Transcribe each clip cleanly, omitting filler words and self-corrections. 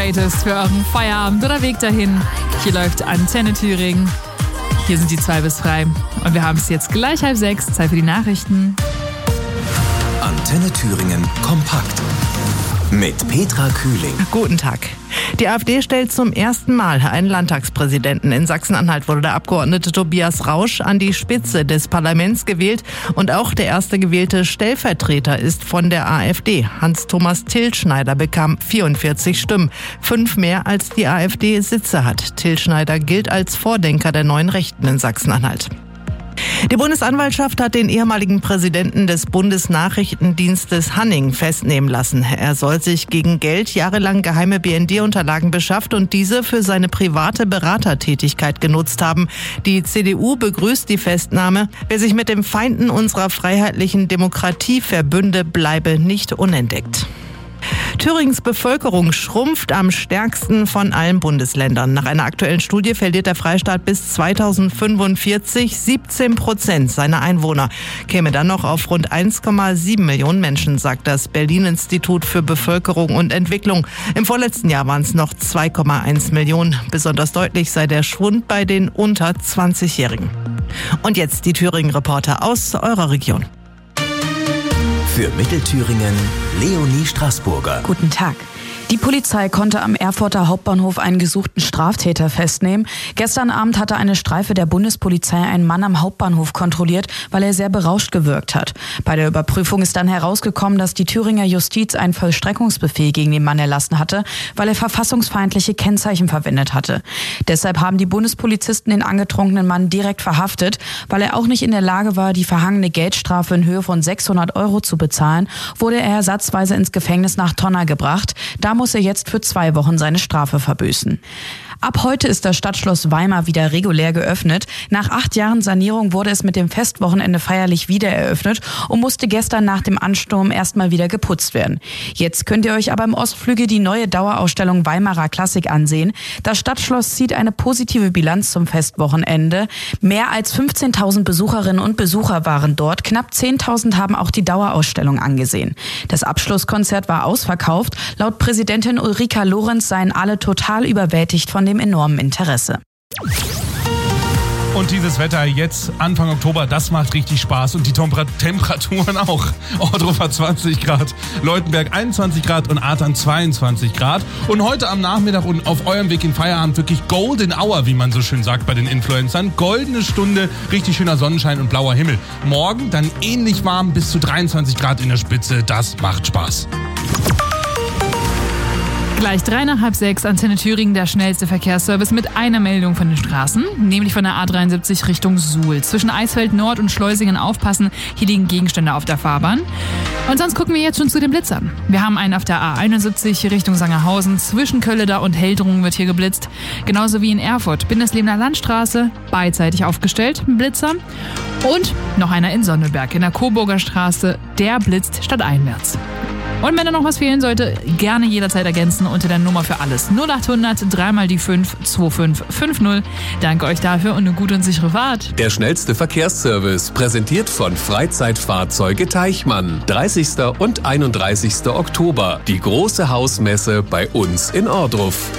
Greatest für euren Feierabend oder Weg dahin. Hier läuft Antenne Thüringen. Hier sind die 2 bis 3. Und wir haben es jetzt gleich 5:30. Zeit für die Nachrichten. Antenne Thüringen kompakt. Mit Petra Kühling. Guten Tag. Die AfD stellt zum ersten Mal einen Landtagspräsidenten. In Sachsen-Anhalt wurde der Abgeordnete Tobias Rausch an die Spitze des Parlaments gewählt. Und auch der erste gewählte Stellvertreter ist von der AfD. Hans-Thomas Tilschneider bekam 44 Stimmen. 5 mehr als die AfD Sitze hat. Tilschneider gilt als Vordenker der neuen Rechten in Sachsen-Anhalt. Die Bundesanwaltschaft hat den ehemaligen Präsidenten des Bundesnachrichtendienstes Hanning festnehmen lassen. Er soll sich gegen Geld jahrelang geheime BND-Unterlagen beschafft und diese für seine private Beratertätigkeit genutzt haben. Die CDU begrüßt die Festnahme. Wer sich mit den Feinden unserer freiheitlichen Demokratie verbünde, bleibe nicht unentdeckt. Thürings Bevölkerung schrumpft am stärksten von allen Bundesländern. Nach einer aktuellen Studie verliert der Freistaat bis 2045 17% seiner Einwohner. Käme dann noch auf rund 1,7 Millionen Menschen, sagt das Berlin-Institut für Bevölkerung und Entwicklung. Im vorletzten Jahr waren es noch 2,1 Millionen. Besonders deutlich sei der Schwund bei den unter 20-Jährigen. Und jetzt die Thüringen-Reporter aus eurer Region. Für Mittelthüringen Leonie Straßburger. Guten Tag. Die Polizei konnte am Erfurter Hauptbahnhof einen gesuchten Straftäter festnehmen. Gestern Abend hatte eine Streife der Bundespolizei einen Mann am Hauptbahnhof kontrolliert, weil er sehr berauscht gewirkt hat. Bei der Überprüfung ist dann herausgekommen, dass die Thüringer Justiz einen Vollstreckungsbefehl gegen den Mann erlassen hatte, weil er verfassungsfeindliche Kennzeichen verwendet hatte. Deshalb haben die Bundespolizisten den angetrunkenen Mann direkt verhaftet. Weil er auch nicht in der Lage war, die verhangene Geldstrafe in Höhe von 600 € zu bezahlen, wurde er ersatzweise ins Gefängnis nach Tonna gebracht. Da muss er jetzt für 2 Wochen seine Strafe verbüßen. Ab heute ist das Stadtschloss Weimar wieder regulär geöffnet. Nach 8 Jahren Sanierung wurde es mit dem Festwochenende feierlich wieder eröffnet und musste gestern nach dem Ansturm erstmal wieder geputzt werden. Jetzt könnt ihr euch aber im Ostflügel die neue Dauerausstellung Weimarer Klassik ansehen. Das Stadtschloss zieht eine positive Bilanz zum Festwochenende. Mehr als 15.000 Besucherinnen und Besucher waren dort. Knapp 10.000 haben auch die Dauerausstellung angesehen. Das Abschlusskonzert war ausverkauft. Laut Präsidentin Ulrika Lorenz seien alle total überwältigt von dem enormen Interesse. Und dieses Wetter jetzt, Anfang Oktober, das macht richtig Spaß. Und die Temperaturen auch. Ohrdruf hat 20 Grad, Leutenberg 21 Grad und Artern 22 Grad. Und heute am Nachmittag und auf eurem Weg in Feierabend wirklich Golden Hour, wie man so schön sagt bei den Influencern. Goldene Stunde, richtig schöner Sonnenschein und blauer Himmel. Morgen dann ähnlich warm, bis zu 23 Grad in der Spitze. Das macht Spaß. Gleich 3 nach 5:30, Antenne Thüringen, der schnellste Verkehrsservice mit einer Meldung von den Straßen, nämlich von der A73 Richtung Suhl. Zwischen Eisfeld Nord und Schleusingen aufpassen, hier liegen Gegenstände auf der Fahrbahn. Und sonst gucken wir jetzt schon zu den Blitzern. Wir haben einen auf der A71 Richtung Sangerhausen, zwischen Kölleda und Heldrungen wird hier geblitzt. Genauso wie in Erfurt, Bindeslebener Landstraße, beidseitig aufgestellt, Blitzer. Und noch einer in Sonneberg, in der Coburger Straße, der blitzt stadteinwärts. Und wenn da noch was fehlen sollte, gerne jederzeit ergänzen unter der Nummer für alles. 0800 3 mal die 5 2550. Danke euch dafür und eine gute und sichere Fahrt. Der schnellste Verkehrsservice, präsentiert von Freizeitfahrzeuge Teichmann. 30. und 31. Oktober. Die große Hausmesse bei uns in Ohrdruf.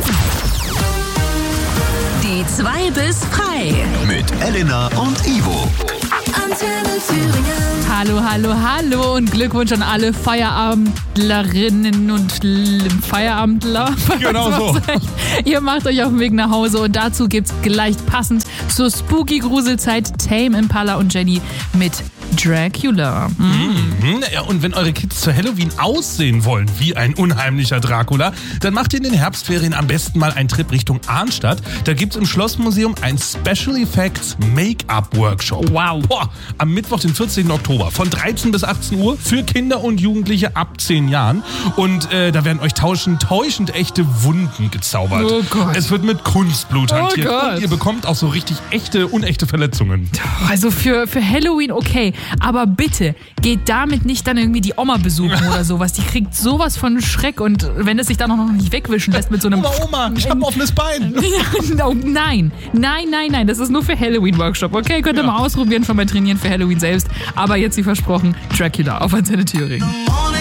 Die 2 bis 3. Mit Elena und Ivo. Antenne Thüringen. Hallo, hallo, hallo und Glückwunsch an alle Feierabendlerinnen und Feierabendler. Genau so. Ihr macht euch auf den Weg nach Hause und dazu gibt's gleich passend zur Spooky-Gruselzeit Tame Impala und Jenny mit Dracula. Ja, und wenn eure Kids zu Halloween aussehen wollen wie ein unheimlicher Dracula, dann macht ihr in den Herbstferien am besten mal einen Trip Richtung Arnstadt. Da gibt's im Schlossmuseum ein Special Effects Make-up Workshop. Wow. Am Mittwoch, den 14. Oktober von 13 bis 18 Uhr für Kinder und Jugendliche ab 10 Jahren. Und da werden euch täuschend echte Wunden gezaubert. Oh Gott. Es wird mit Kunstblut hantiert. Gott. Und ihr bekommt auch so richtig echte, unechte Verletzungen. Also für Halloween okay, aber bitte geht damit nicht dann irgendwie die Oma besuchen oder sowas. Die kriegt sowas von Schreck und wenn es sich dann noch nicht wegwischen lässt mit so einem... Oma, ich hab ein offenes Bein. Nein, das ist nur für Halloween-Workshop, okay? Könnt ihr mal ausprobieren, schon mal trainieren für Halloween selbst. Aber jetzt wie versprochen, Dracula auf Antenne Thüringen.